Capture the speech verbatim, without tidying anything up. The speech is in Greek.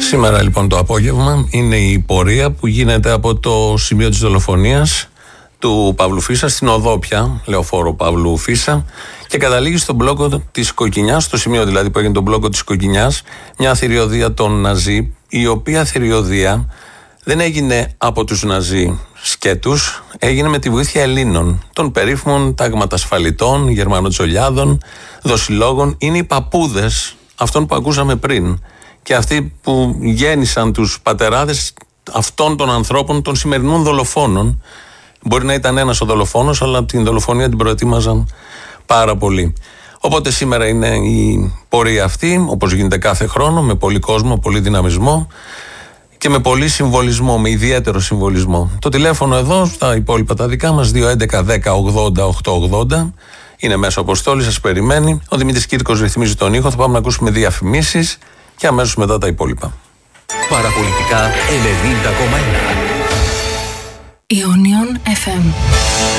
Σήμερα λοιπόν το απόγευμα είναι η πορεία που γίνεται από το σημείο της δολοφονίας του Παύλου Φίσα στην Οδόπια, λεωφόρο Παύλου Φίσα, και καταλήγει στον μπλόκο της Κοκκινιάς, στο σημείο δηλαδή που έγινε τον μπλόκο της Κοκκινιάς, μια θηριωδία των Ναζί, η οποία θηριωδία δεν έγινε από τους Ναζί σκέτους, έγινε με τη βοήθεια Ελλήνων, των περίφημων ταγματασφαλιτών, Γερμανοτσολιάδων, δοσιλόγων. Είναι οι παππούδες αυτών που ακούσαμε πριν και αυτοί που γέννησαν τους πατεράδες αυτών των ανθρώπων, των σημερινών δολοφόνων. Μπορεί να ήταν ένας ο δολοφόνος, αλλά την δολοφονία την προετοίμαζαν πάρα πολύ. Οπότε σήμερα είναι η πορεία αυτή, όπως γίνεται κάθε χρόνο, με πολύ κόσμο, πολύ δυναμισμό και με πολύ συμβολισμό, με ιδιαίτερο συμβολισμό. Το τηλέφωνο εδώ, στα υπόλοιπα τα δικά μας, δύο έντεκα δέκα ογδόντα οκτακόσια ογδόντα, είναι μέσω αποστόλη, σας περιμένει. Ο Δημήτρης Κύρκος ρυθμίζει τον ήχο, θα πάμε να ακούσουμε διαφημίσεις και αμέσως μετά τα υπόλοιπα. Παραπολιτικά ενενήντα κόμμα ένα Ionion εφ εμ.